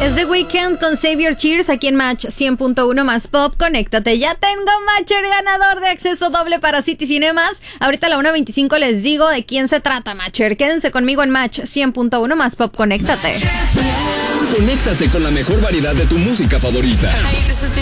Es The Weeknd con Save Your Tears aquí en Match 100.1 más Pop. Conéctate. Ya tengo Matcher ganador de acceso doble para City Cinemas. Ahorita a la 1:25 les digo de quién se trata, Matcher. Quédense conmigo en Match 100.1 más Pop. Conéctate. Conéctate con la mejor variedad de tu música favorita. Hey, this is